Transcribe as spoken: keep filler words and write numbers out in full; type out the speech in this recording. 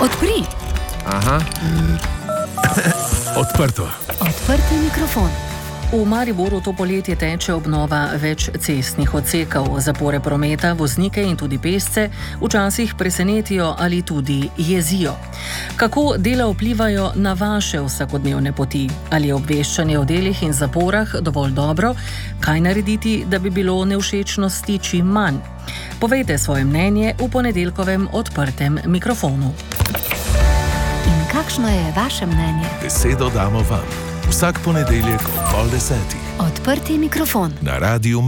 Odpri. Aha. Odprto. Odprti mikrofon. V Mariboru to poletje teče obnova več cestnih odsekov. Zapore prometa, voznike in tudi pešce včasih presenetijo ali tudi jezijo. Kako dela vplivajo na vaše vsakodnevne poti? Ali je obveščanje o delih in zaporah dovolj dobro? Kaj narediti, da bi bilo nevšečnosti čim manj? Povejte svoje mnenje v ponedeljkovem odprtem mikrofonu. In kakšno je vaše mnenje? Besedo damo vam. Vsak ponedeljek ob pol desetih. Odprti mikrofon. Na radiu